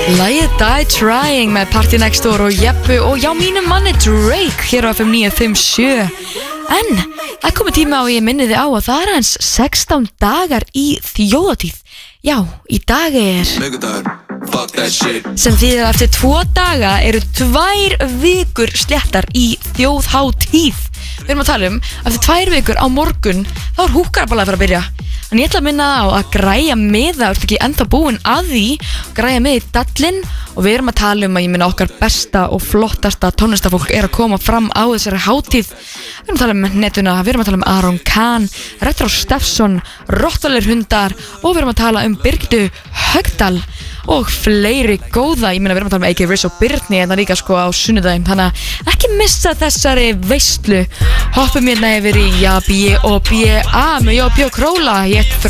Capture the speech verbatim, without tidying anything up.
Lagið Die Trying með Party Next Door og Jeppu og já, mínum manni Drake hér á F M níu fimm sjö. En það er komið tíma á ég minni þið á að það er hans sextán dagar í þjóðatíð. Já, í dag er sem þýðir að eftir tvo daga eru tvær vikur sléttar í þjóðhátíð. Við erum að tala um að eftir tvær vikur á morgun þá er húkarabalað að fara að byrja. En ég ætla að minna á að græja með það, ertu ekki enda búin að því, græja með í dallinn og við erum að tala um að ég minna okkar besta og flottasta tónlistafólk er að koma fram á þessari hátíð. Við erum að tala um netuna, við erum að tala um Aron Kahn, Retro Steffson, Rottweiler hundar og við erum að tala um Birgittu Högdal og fleiri góða. Ég minna við erum að tala um A K Riss og Byrni en það líka sko á sunnudaginn, þannig að ekki missa þessari veislu. Hoppum hérna yfir í ja, B og B A með Jópi og Króla. Ég